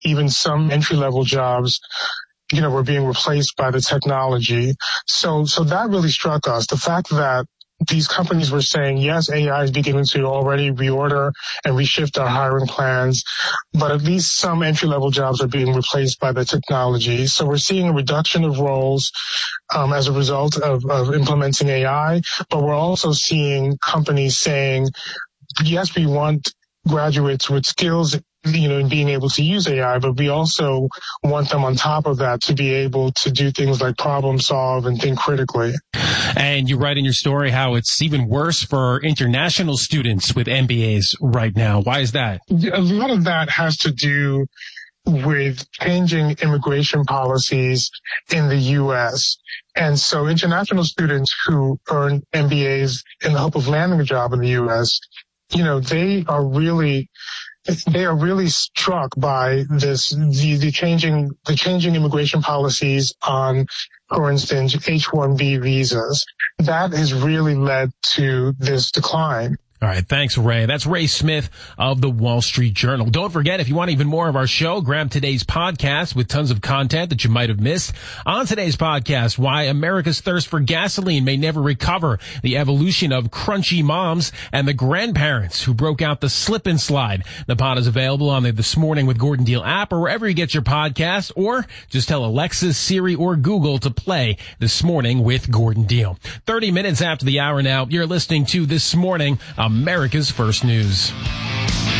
even some entry-level jobs, were being replaced by the technology. So that really struck us. The fact that these companies were saying, yes, AI is beginning to already reorder and reshift our hiring plans, but at least some entry-level jobs are being replaced by the technology. So we're seeing a reduction of roles as a result of implementing AI, but we're also seeing companies saying, yes, we want graduates with skills in being able to use AI, but we also want them on top of that to be able to do things like problem solve and think critically. And you write in your story how it's even worse for international students with MBAs right now. Why is that? A lot of that has to do with changing immigration policies in the U.S. And so international students who earn MBAs in the hope of landing a job in the U.S., they are really struck by the changing immigration policies on, for instance, H-1B visas. That has really led to this decline. All right. Thanks, Ray. That's Ray Smith of the Wall Street Journal. Don't forget, if you want even more of our show, grab today's podcast with tons of content that you might have missed. On today's podcast, why America's thirst for gasoline may never recover, the evolution of crunchy moms, and the grandparents who broke out the slip and slide. The pod is available on the This Morning with Gordon Deal app or wherever you get your podcasts, or just tell Alexa, Siri, or Google to play This Morning with Gordon Deal. 30 minutes after the hour now, you're listening to This Morning, America's First News.